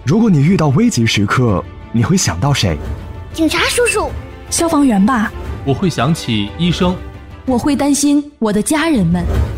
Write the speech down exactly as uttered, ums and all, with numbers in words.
如果你遇到危急时刻，你会想到谁？ 警察叔叔。 消防员吧。 我会想起医生。 我会担心我的家人们。